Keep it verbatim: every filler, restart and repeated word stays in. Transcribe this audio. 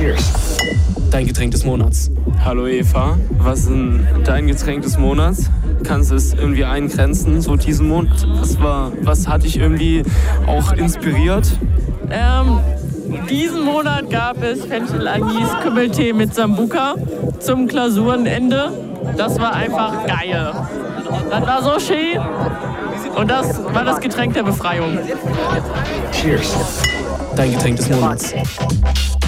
Dein Getränk des Monats. Hallo Eva, was ist denn dein Getränk des Monats? Kannst du es irgendwie eingrenzen, so diesen Monat? Was war, was hat dich irgendwie auch inspiriert? Ähm, diesen Monat gab es Fenchel-Anis-Kümmeltee mit Sambuca zum Klausurenende. Das war einfach geil. Das war so schön und das war das Getränk der Befreiung. Dein Getränk des Monats.